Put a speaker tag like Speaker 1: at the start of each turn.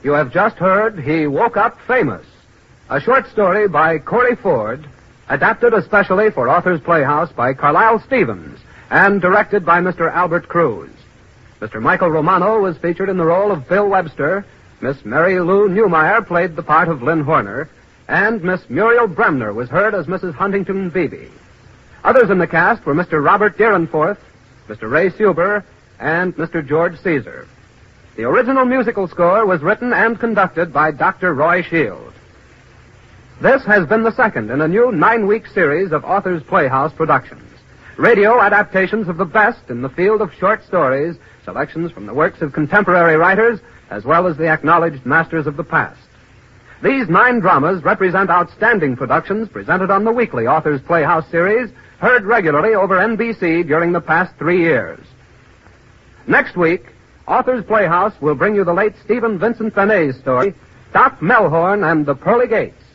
Speaker 1: You have just heard He Woke Up Famous, a short story by Corey Ford, adapted especially for Authors Playhouse by Carlisle Stevens, and directed by Mr. Albert Cruz. Mr. Michael Romano was featured in the role of Bill Webster, Miss Mary Lou Newmeyer played the part of Lynn Horner, and Miss Muriel Bremner was heard as Mrs. Huntington Beebe. Others in the cast were Mr. Robert Deerenforth, Mr. Ray Suber, and Mr. George Caesar. The original musical score was written and conducted by Dr. Roy Shield. This has been the second in a new 9-week series of Authors Playhouse productions. Radio adaptations of the best in the field of short stories, selections from the works of contemporary writers, as well as the acknowledged masters of the past. These 9 dramas represent outstanding productions presented on the weekly Authors Playhouse series, heard regularly over NBC during the past 3 years. Next week, Authors Playhouse will bring you the late Stephen Vincent Benet's story, Doc Melhorn and the Pearly Gates.